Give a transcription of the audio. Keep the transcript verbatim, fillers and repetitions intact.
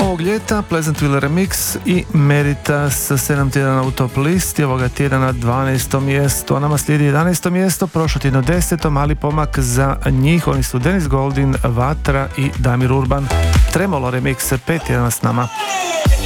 ovog ljeta, Pleasantville Remix i Merita sa sedam tjedana u top listi, ovoga tjedana na dvanaestom mjestu, a nama slijedi jedanaesto mjesto, prošlo tjedno deseto, mali pomak za njih, oni su Dennis Goldin, Vatra i Damir Urban. Tremolo Remix, pet tjedana s nama.